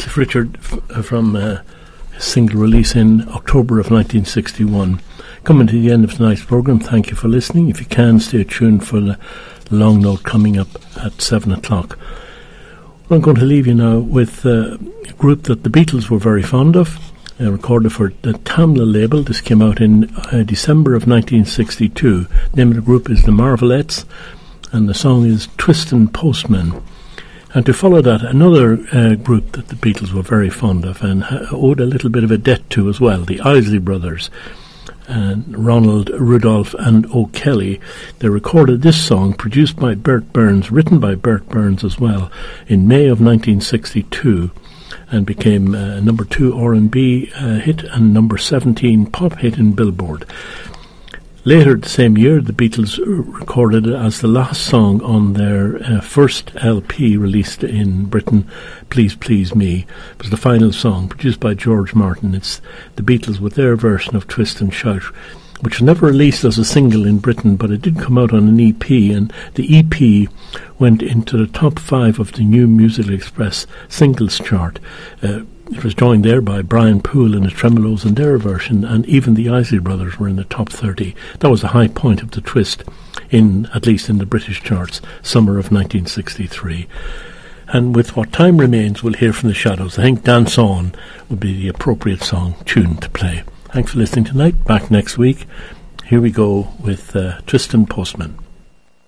Cliff Richard from his single release in October of 1961. Coming to the end of tonight's programme, thank you for listening. If you can, stay tuned for the long note coming up at 7 o'clock. Well, I'm going to leave you now with a group that the Beatles were very fond of. Recorded for the Tamla label. This came out in December of 1962. The name of the group is The Marvelettes, and the song is Twistin' Postman. And to follow that, another group that the Beatles were very fond of and owed a little bit of a debt to as well, the Isley Brothers, and Ronald, Rudolph and O'Kelly. They recorded this song, produced by Bert Burns, written by Bert Burns as well, in May of 1962, and became a number 2 R&B hit and number 17 pop hit in Billboard. Later the same year, the Beatles recorded it as the last song on their first LP released in Britain, Please Please Me. It was the final song, produced by George Martin. It's the Beatles with their version of Twist and Shout, which was never released as a single in Britain, but it did come out on an EP, and the EP went into the top 5 of the New Musical Express singles chart. It was joined there by Brian Poole and the Tremolos in their version, and even the Isley Brothers were in the top 30. That was the high point of the Twist, at least in the British charts, summer of 1963. And with what time remains, we'll hear from the Shadows. I think Dance On would be the appropriate tune to play. Thanks for listening tonight. Back next week. Here we go with Twistin' Postman.